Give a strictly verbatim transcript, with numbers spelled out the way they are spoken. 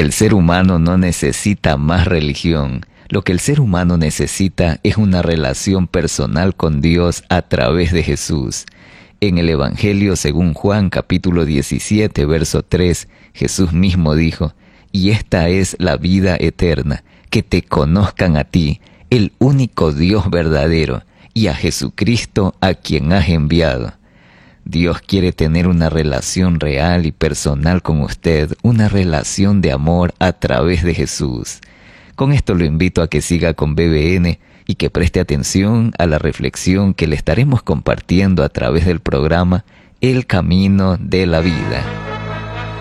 El ser humano no necesita más religión. Lo que el ser humano necesita es una relación personal con Dios a través de Jesús. En el Evangelio según Juan capítulo diecisiete, verso tres, Jesús mismo dijo: «Y esta es la vida eterna, que te conozcan a ti, el único Dios verdadero, y a Jesucristo a quien has enviado». Dios quiere tener una relación real y personal con usted, una relación de amor a través de Jesús. Con esto lo invito a que siga con B B N y que preste atención a la reflexión que le estaremos compartiendo a través del programa El Camino de la Vida.